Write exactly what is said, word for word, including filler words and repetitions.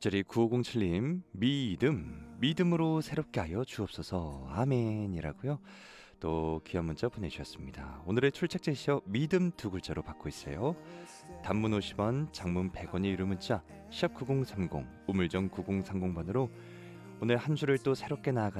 뒷자리 구오공칠님 믿음 믿음으로 새롭게 하여 주옵소서 아멘이라고요. 또 귀한 문자 보내주셨습니다. 오늘의 출첵 제시어 믿음 두 글자로 받고 있어요. 단문 오십 원, 장문 백 원이 유료 문자 샵 구공삼공 우물정 구공삼공 번으로 오늘 한 주를 또 새롭게 나아가는